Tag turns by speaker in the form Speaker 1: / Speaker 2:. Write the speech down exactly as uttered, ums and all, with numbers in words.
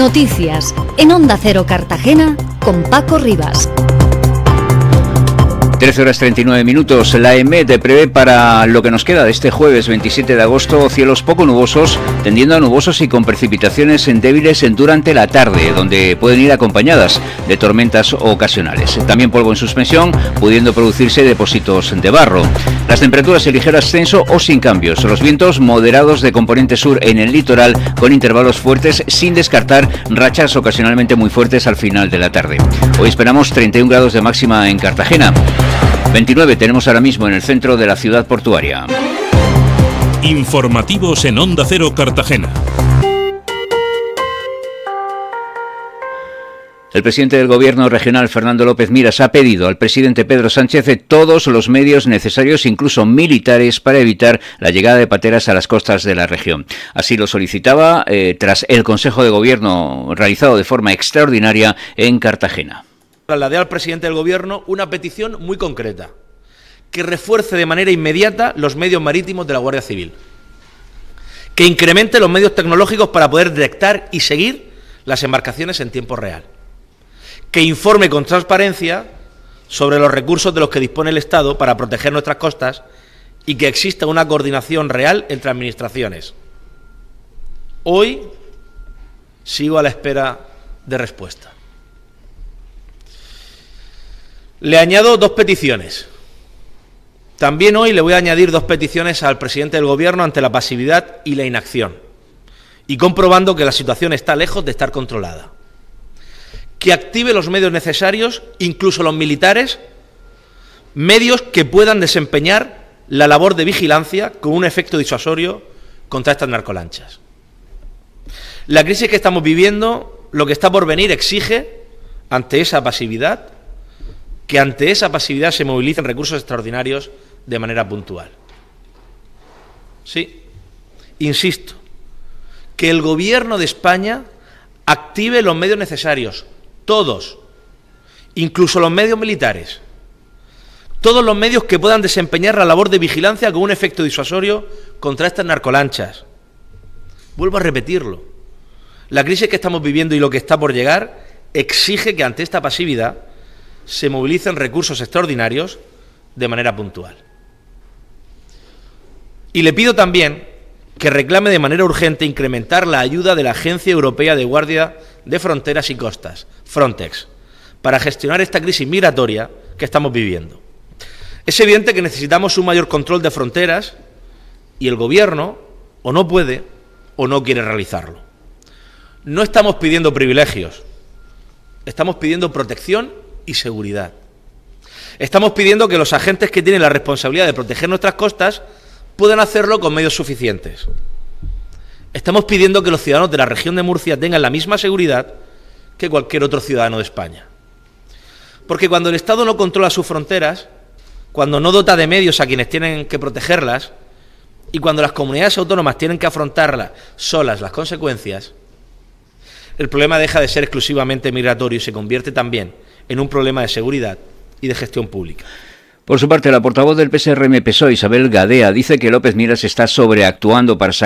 Speaker 1: Noticias en Onda Cero Cartagena con Paco Rivas.
Speaker 2: trece horas treinta y nueve minutos. La EMET prevé para lo que nos queda de este jueves veintisiete de agosto cielos poco nubosos, tendiendo a nubosos y con precipitaciones en débiles durante la tarde, donde pueden ir acompañadas de tormentas ocasionales. También polvo en suspensión, pudiendo producirse depósitos de barro. Las temperaturas en ligero ascenso o sin cambios. Los vientos moderados de componente sur en el litoral, con intervalos fuertes, sin descartar rachas ocasionalmente muy fuertes al final de la tarde. Hoy esperamos treinta y un grados de máxima en Cartagena. veintinueve tenemos ahora mismo en el centro de la ciudad portuaria.
Speaker 3: Informativos en Onda Cero Cartagena.
Speaker 2: El presidente del Gobierno regional, Fernando López Miras, ha pedido al presidente Pedro Sánchez todos los medios necesarios, incluso militares, para evitar la llegada de pateras a las costas de la región. Así lo solicitaba eh, tras el Consejo de Gobierno realizado de forma extraordinaria en Cartagena.
Speaker 4: Trasladé al presidente del Gobierno una petición muy concreta, que refuerce de manera inmediata los medios marítimos de la Guardia Civil, que incremente los medios tecnológicos para poder detectar y seguir las embarcaciones en tiempo real, que informe con transparencia sobre los recursos de los que dispone el Estado para proteger nuestras costas y que exista una coordinación real entre administraciones. Hoy sigo a la espera de respuesta. Le añado dos peticiones. También hoy le voy a añadir dos peticiones al presidente del Gobierno ante la pasividad y la inacción, y comprobando que la situación está lejos de estar controlada. Que active los medios necesarios, incluso los militares, medios que puedan desempeñar la labor de vigilancia con un efecto disuasorio contra estas narcolanchas. La crisis que estamos viviendo, lo que está por venir, exige, ante esa pasividad, que ante esa pasividad se movilicen recursos extraordinarios de manera puntual. Sí, insisto, que el Gobierno de España active los medios necesarios, todos, incluso los medios militares, todos los medios que puedan desempeñar la labor de vigilancia con un efecto disuasorio contra estas narcolanchas. Vuelvo a repetirlo, la crisis que estamos viviendo y lo que está por llegar exige que ante esta pasividad se movilicen recursos extraordinarios de manera puntual. Y le pido también que reclame de manera urgente incrementar la ayuda de la Agencia Europea de Guardia de Fronteras y Costas, Frontex, para gestionar esta crisis migratoria que estamos viviendo. Es evidente que necesitamos un mayor control de fronteras y el Gobierno o no puede o no quiere realizarlo. No estamos pidiendo privilegios, estamos pidiendo protección y seguridad. Estamos pidiendo que los agentes que tienen la responsabilidad de proteger nuestras costas puedan hacerlo con medios suficientes. Estamos pidiendo que los ciudadanos de la región de Murcia tengan la misma seguridad que cualquier otro ciudadano de España. Porque cuando el Estado no controla sus fronteras, cuando no dota de medios a quienes tienen que protegerlas y cuando las comunidades autónomas tienen que afrontarlas solas las consecuencias, el problema deja de ser exclusivamente migratorio y se convierte también en un problema de seguridad y de gestión pública.
Speaker 2: Por su parte, la portavoz del P S R M P S O E, Isabel Gadea, dice que López Miras está sobreactuando para sacar